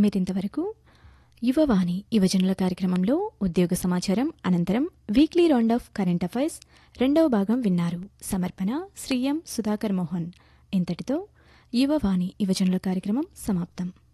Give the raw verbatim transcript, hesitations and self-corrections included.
మీరింతవరకు యువవాణి యువజనుల కార్యక్రమంలో ఉద్యోగ సమాచారం అనంతరం weekly round of current affairs రెండవ భాగం విన్నారు. సమర్పణ శ్రీ ఎం సుధాకర్ మోహన్. ఇంతటితో యువవాణి యువజనుల కార్యక్రమం సమాప్తం.